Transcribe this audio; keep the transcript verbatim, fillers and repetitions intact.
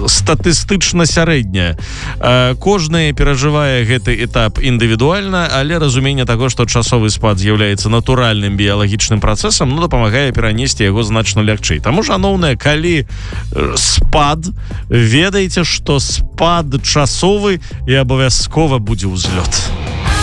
статыстычна сярэдняя. Кожны перажывае гэты этап індывідуальна, але разуменне таго, што часовы спад з'яўляецца натуральным біялагічным працэсам, ну, дапамагае перанесці яго значна лягчэй. Таму, шаноўныя, калі спад, ведаеце, што спад часовы і абавязкова будзе ўзлёт.